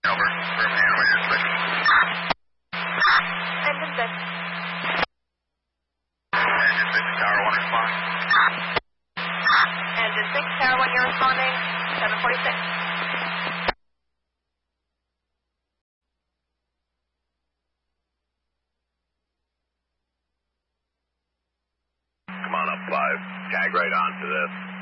Over. Birmingham, you're 6. Engine 6. Engine 6, Tower 1 respond. Engine 6, Tower 1, you're responding. 746. Come on up, 5. Tag right onto this.